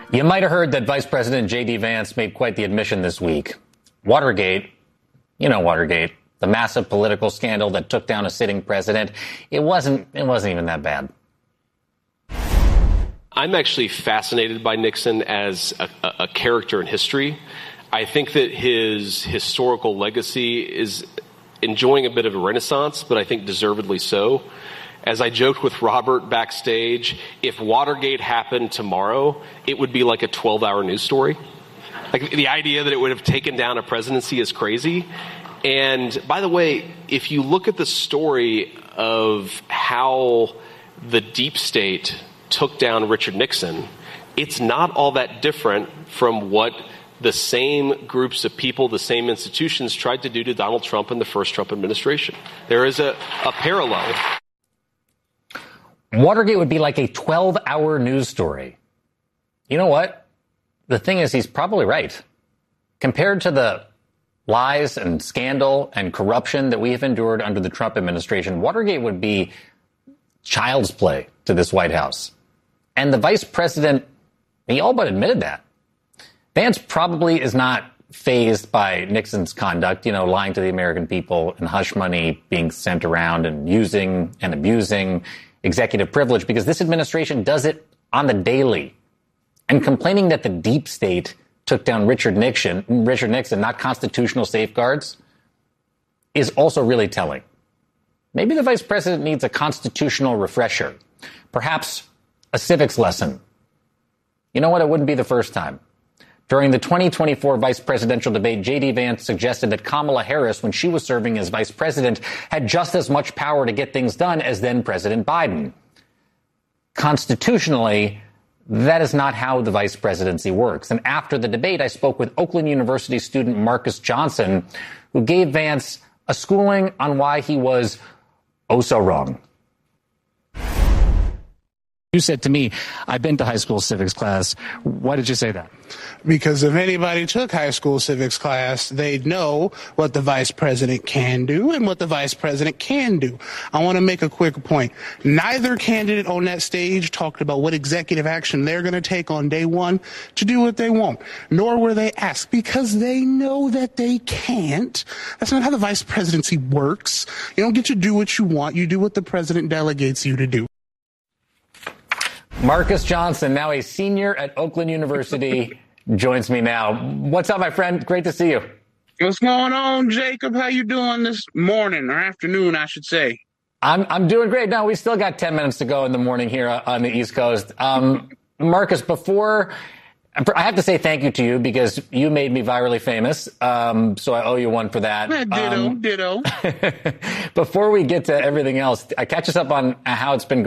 You might have heard that Vice President J.D. Vance made quite the admission this week. Watergate, Watergate, the massive political scandal that took down a sitting president, it wasn't even that bad. I'm actually fascinated by Nixon as a character in history. I think that his historical legacy is enjoying a bit of a renaissance, but I think deservedly so. As I joked with Robert backstage, if Watergate happened tomorrow, it would be like a 12-hour news story. Like, the idea that it would have taken down a presidency is crazy. And by the way, if you look at the story of how the deep state took down Richard Nixon, it's not all that different from what the same groups of people, the same institutions tried to do to Donald Trump in the first Trump administration. There is a parallel. Watergate would be like a 12-hour news story. You know what? The thing is, he's probably right. Compared to the lies and scandal and corruption that we have endured under the Trump administration, Watergate would be child's play to this White House. And the vice president, he all but admitted that. Vance probably is not fazed by Nixon's conduct, lying to the American people and hush money being sent around and using and abusing executive privilege, because this administration does it on the daily. And complaining that the deep state took down Richard Nixon, not constitutional safeguards, is also really telling. Maybe the vice president needs a constitutional refresher, perhaps a civics lesson. You know what? It wouldn't be the first time. During the 2024 vice presidential debate, J.D. Vance suggested that Kamala Harris, when she was serving as vice president, had just as much power to get things done as then President Biden. Constitutionally, that is not how the vice presidency works. And after the debate, I spoke with Oakland University student Marcus Johnson, who gave Vance a schooling on why he was oh so wrong. You said to me, I've been to high school civics class. Why did you say that? Because if anybody took high school civics class, they'd know what the vice president can do and what the vice president can do. I want to make a quick point. Neither candidate on that stage talked about what executive action they're going to take on day one to do what they want, nor were they asked, because they know that they can't. That's not how the vice presidency works. You don't get to do what you want. You do what the president delegates you to do. Marcus Johnson, now a senior at Oakland University, joins me now. What's up, my friend? Great to see you. What's going on, Jacob? How you doing this morning or afternoon, I should say? I'm doing great. No, we still got 10 minutes to go in the morning here on the East Coast. Marcus, I have to say thank you to you because you made me virally famous. So I owe you one for that. Ditto. Before we get to everything else, catch us up on how it's been going.